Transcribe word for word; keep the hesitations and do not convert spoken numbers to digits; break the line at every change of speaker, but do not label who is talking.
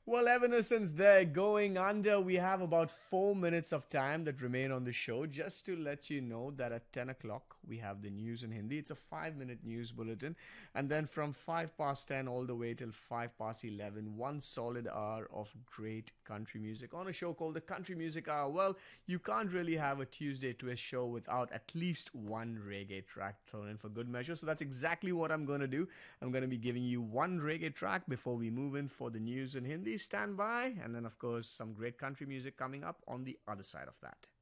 Well, Evanescence, they're going under. We have about four minutes of time that remain on the show. Just to let you know that at ten o'clock, we have the news in Hindi. It's a five minute news bulletin. And then from five past ten all the way till five past eleven, one solid hour of great country music on a show called the Country Music Hour. Well, you can't really have a Tuesday Twist show without at least one reggae track thrown in for good measure. So that's exactly what I'm going to do. I'm going to be giving you one reggae track before we move in for the news in Hindi. Stand by, and then, of course, some great country music coming up on the other side of that.